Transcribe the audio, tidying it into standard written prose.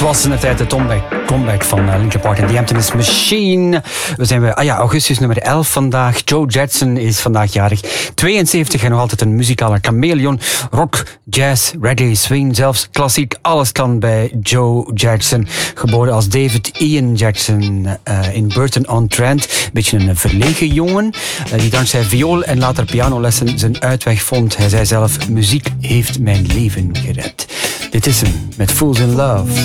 was in de tijd de comeback van Linkin Park en The Emptiness Machine. We zijn bij augustus nummer 11 vandaag. Joe Jackson is vandaag jarig. 72 en nog altijd een muzikale chameleon. Rock, jazz, reggae, swing, zelfs klassiek. Alles kan bij Joe Jackson. Geboren als David Ian Jackson in Burton-on-Trent. Een beetje een verlegen jongen. Die dankzij viool en later pianolessen zijn uitweg vond. Hij zei zelf, muziek heeft mijn leven gered. Dit is hem met Fools in Love.